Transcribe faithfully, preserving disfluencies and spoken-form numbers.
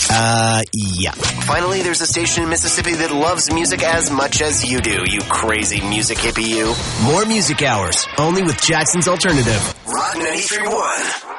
Uh, yeah. Finally, there's a station in Mississippi that loves music as much as you do, you crazy music hippie you. More music hours, only with Jackson's Alternative. Rock ninety-three point one.